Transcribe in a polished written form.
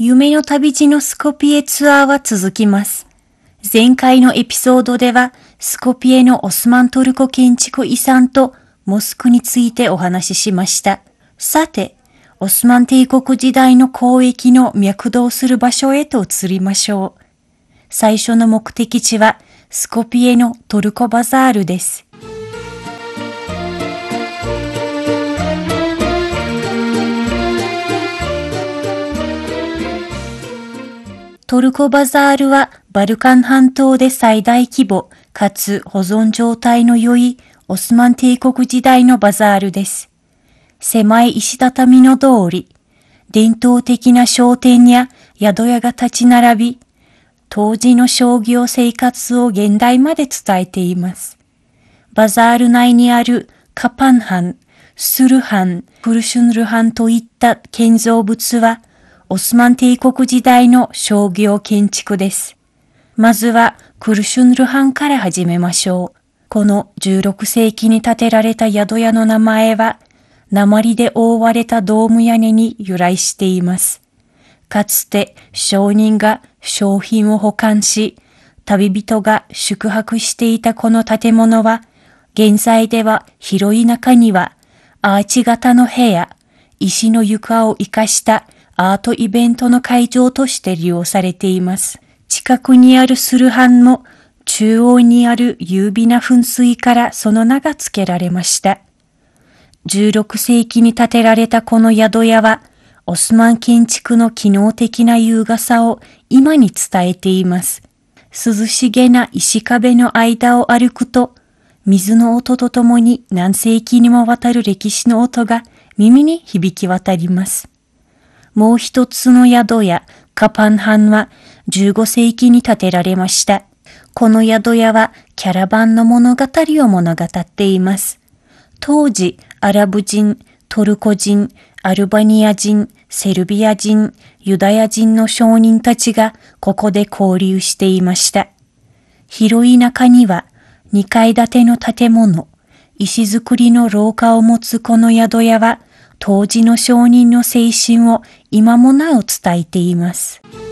夢の旅路のスコピエツアーは続きます。前回のエピソードでは、スコピエのオスマントルコ建築遺産とモスクについてお話ししました。さて、オスマン帝国時代の交易の脈動する場所へと移りましょう。最初の目的地は、スコピエのトルコバザールです。トルコバザールはバルカン半島で最大規模かつ保存状態の良いオスマン帝国時代のバザールです。狭い石畳の通り、伝統的な商店や宿屋が立ち並び、当時の商業生活を現代まで伝えています。バザール内にあるカパンハン、スルハン、クルシュンルハンといった建造物は、オスマン帝国時代の商業建築です。まずはクルシュンルハンから始めましょう。この16世紀に建てられた宿屋の名前は、鉛で覆われたドーム屋根に由来しています。かつて商人が商品を保管し、旅人が宿泊していたこの建物は、現在では広い中にはアーチ型の部屋、石の床を生かしたアートイベントの会場として利用されています。近くにあるスルハンも中央にある優美な噴水からその名が付けられました。16世紀に建てられたこの宿屋はオスマン建築の機能的な優雅さを今に伝えています。涼しげな石壁の間を歩くと水の音とともに何世紀にもわたる歴史の音が耳に響き渡ります。もう一つの宿屋、カパンハンは15世紀に建てられました。この宿屋はキャラバンの物語を物語っています。当時、アラブ人、トルコ人、アルバニア人、セルビア人、ユダヤ人の商人たちがここで交流していました。広い中には2階建ての建物、石造りの廊下を持つこの宿屋は、当時の商人の精神を今もなお伝えています。